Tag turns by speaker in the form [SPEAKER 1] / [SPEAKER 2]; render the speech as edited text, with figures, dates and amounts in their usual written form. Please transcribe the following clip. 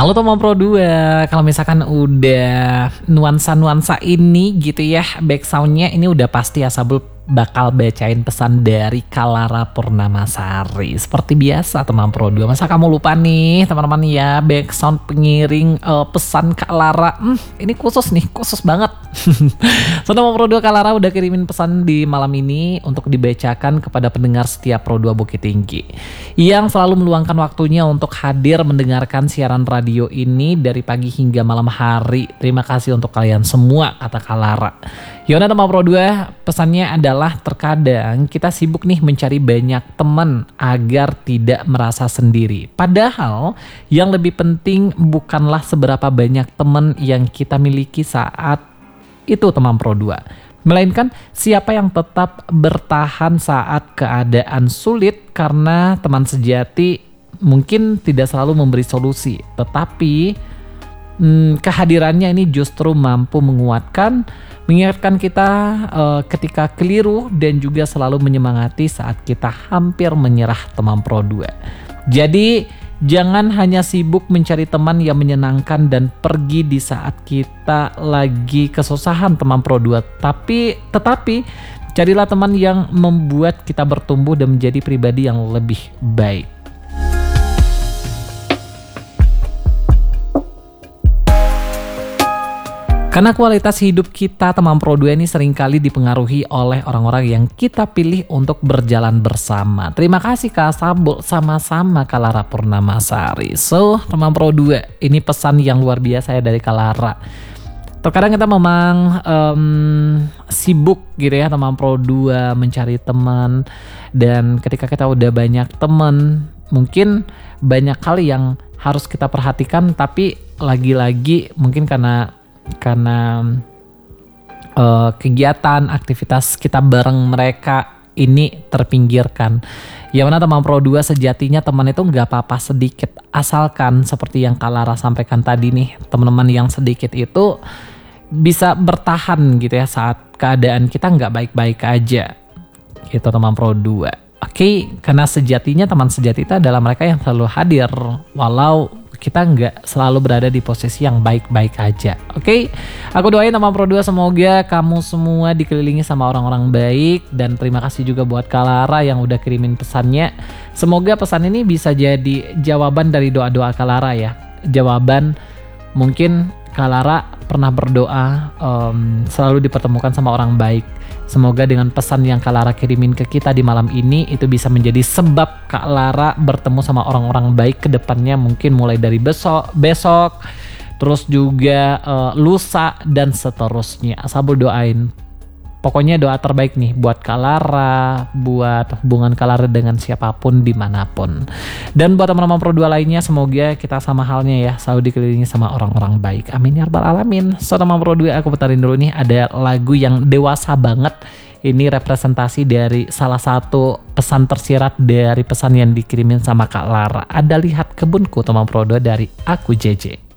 [SPEAKER 1] Halo teman Pro 2, kalau misalkan udah nuansa-nuansa ini gitu ya, back soundnya ini udah pasti ya Sabul bakal bacain pesan dari Kalara Purnamasari. Seperti biasa teman Pro 2, masa kamu lupa nih teman-teman ya, back sound pengiring pesan Kalara. Ini khusus nih, khusus banget. So teman Pro 2, Kalara udah kirimin pesan di malam ini untuk dibacakan kepada pendengar setiap Pro 2 Bukit Tinggi yang selalu meluangkan waktunya untuk hadir mendengarkan siaran radio ini dari pagi hingga malam hari. Terima kasih untuk kalian semua, kata Kalara. Yaudah teman Pro 2, pesannya adalah terkadang kita sibuk nih mencari banyak teman agar tidak merasa sendiri. Padahal yang lebih penting bukanlah seberapa banyak teman yang kita miliki saat itu teman Pro 2. Melainkan siapa yang tetap bertahan saat keadaan sulit, karena teman sejati mungkin tidak selalu memberi solusi. Tetapi kehadirannya ini justru mampu menguatkan, mengingatkan kita ketika keliru dan juga selalu menyemangati saat kita hampir menyerah teman Pro 2. Jadi jangan hanya sibuk mencari teman yang menyenangkan dan pergi di saat kita lagi kesusahan teman Pro 2. Tetapi carilah teman yang membuat kita bertumbuh dan menjadi pribadi yang lebih baik. Karena kualitas hidup kita teman Pro 2 ini seringkali dipengaruhi oleh orang-orang yang kita pilih untuk berjalan bersama. Terima kasih Kak Sabul, sama-sama Kalara Purnamasari. So teman Pro 2, ini pesan yang luar biasa ya dari Kalara. Terkadang kita memang sibuk gitu ya teman Pro 2 mencari teman, dan ketika kita udah banyak teman mungkin banyak hal yang harus kita perhatikan, tapi lagi-lagi mungkin karena kegiatan aktivitas kita bareng mereka ini terpinggirkan. Ya mana teman Pro 2, sejatinya teman itu nggak apa-apa sedikit, asalkan seperti yang Kalara sampaikan tadi nih, teman-teman yang sedikit itu bisa bertahan gitu ya saat keadaan kita nggak baik-baik aja gitu teman Pro 2. Oke, karena sejatinya teman sejati itu adalah mereka yang selalu hadir walau kita nggak selalu berada di posisi yang baik-baik aja. Oke, aku doain teman Pro 2 semoga kamu semua dikelilingi sama orang-orang baik, dan terima kasih juga buat Kalara yang udah kirimin pesannya. Semoga pesan ini bisa jadi jawaban dari doa-doa Kalara ya. Jawaban, mungkin Kalara pernah berdoa selalu dipertemukan sama orang baik. Semoga dengan pesan yang Kalara kirimin ke kita di malam ini itu bisa menjadi sebab Kak Lara bertemu sama orang-orang baik ke depannya, mungkin mulai dari besok terus juga lusa dan seterusnya. Sabul doain. Pokoknya doa terbaik nih buat Kak Lara, buat hubungan Kak Lara dengan siapapun dimanapun. Dan buat teman-teman Pro 2 lainnya, semoga kita sama halnya ya, selalu dikelilingi sama orang-orang baik. Amin ya rabbal alamin. So teman Pro 2, aku putarin dulu nih, ada lagu yang dewasa banget. Ini representasi dari salah satu pesan tersirat dari pesan yang dikirimin sama Kak Lara. Ada Lihat Kebunku teman Pro 2 dari Aku JJ.